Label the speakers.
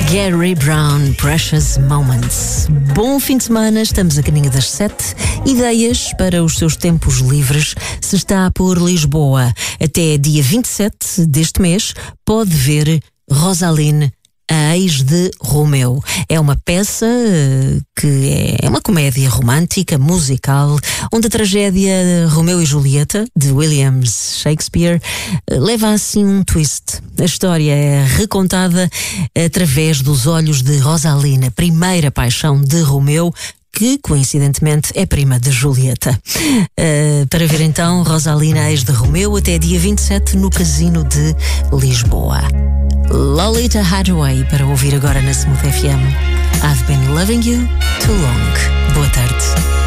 Speaker 1: Gary Brown, Precious Moments. Bom fim de semana, estamos a caminho das 7. Ideias para os seus tempos livres. Se está por Lisboa até dia 27 deste mês, pode ver Rosaline, a ex de Romeu. É uma peça que é uma comédia romântica, musical, onde a tragédia Romeu e Julieta, de William Shakespeare, leva assim um twist. A história é recontada através dos olhos de Rosaline, a primeira paixão de Romeu, que coincidentemente é prima de Julieta. Para ver então Rosaline, a ex de Romeu, até dia 27 no Casino de Lisboa. Lolita Hadaway para ouvir agora na Smooth FM. I've been loving you too long. Boa tarde.